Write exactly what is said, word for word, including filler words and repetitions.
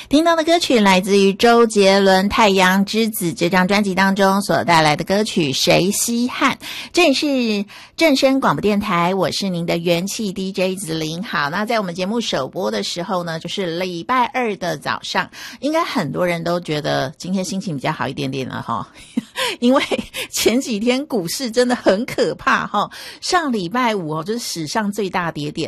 听到的歌曲来自于周杰伦《太阳之子》这张专辑当中所带来的歌曲《谁稀罕》。这里是正声广播电台，我是您的元气 D J 子琳。好，那在我们节目首播的时候呢，就是礼拜二的早上，应该很多人都觉得今天心情比较好一点点了齁，因为前几天股市真的很可怕齁，上礼拜五哦，就是史上最大跌点